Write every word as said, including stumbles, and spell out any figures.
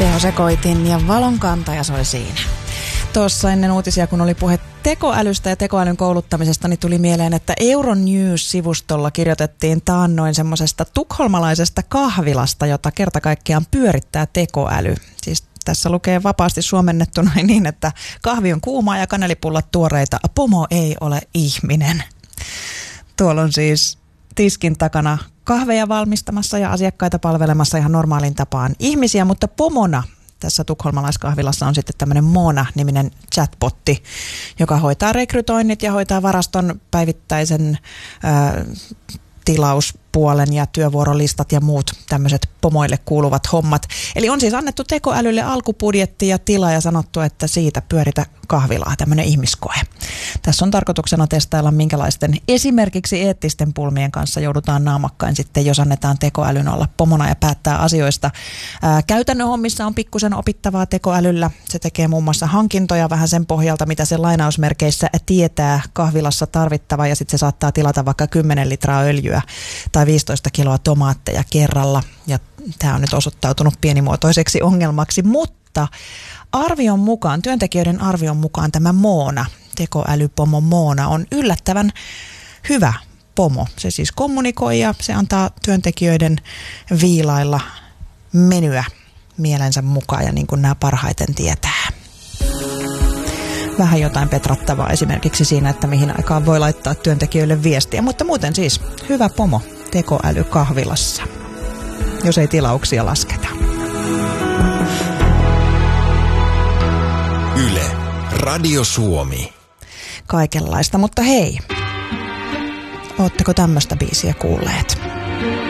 Tehosekoitin ja valonkantaja soi siinä. Tuossa ennen uutisia, kun oli puhe tekoälystä ja tekoälyn kouluttamisesta, niin tuli mieleen, että Euronews-sivustolla kirjoitettiin taannoin semmoisesta tukholmalaisesta kahvilasta, jota kerta kaikkiaan pyörittää tekoäly. Siis tässä lukee vapaasti suomennettuna niin, että kahvi on kuumaa ja kanelipullat tuoreita. Pomo ei ole ihminen. Tuolla on siis tiskin takana kahveja valmistamassa ja asiakkaita palvelemassa ihan normaalin tapaan ihmisiä, mutta pomona tässä tukholmalaiskahvilassa on sitten tämmöinen Mona-niminen chatbotti, joka hoitaa rekrytoinnit ja hoitaa varaston päivittäisen ää, tilauspuolen ja työvuorolistat ja muut tämmöiset pomoille kuuluvat hommat. Eli on siis annettu tekoälylle alkubudjetti ja tila ja sanottu, että siitä pyöritä kahvilaa, tämmöinen ihmiskoe. Tässä on tarkoituksena testailla, minkälaisten esimerkiksi eettisten pulmien kanssa joudutaan naamakkain sitten, jos annetaan tekoälyn olla pomona ja päättää asioista. Ää, käytännön hommissa on pikkusen opittavaa tekoälyllä. Se tekee muun muassa hankintoja vähän sen pohjalta, mitä se lainausmerkeissä tietää kahvilassa tarvittava, ja sitten se saattaa tilata vaikka kymmenen litraa öljyä tai viisitoista kiloa tomaatteja kerralla. Ja tämä on nyt osoittautunut pienimuotoiseksi ongelmaksi, mutta arvion mukaan, työntekijöiden arvion mukaan tämä Mona, tekoälypomo Mona, on yllättävän hyvä pomo. Se siis kommunikoi ja se antaa työntekijöiden viilailla menyä mielensä mukaan ja niin kuin nämä parhaiten tietää. Vähän jotain petrattavaa esimerkiksi siinä, että mihin aikaan voi laittaa työntekijöille viestiä, mutta muuten siis hyvä pomo tekoäly kahvilassa, jos ei tilauksia lasketa. Yle, Radio Suomi. Kaikenlaista, mutta hei, ootteko tämmöistä biisiä kuulleet?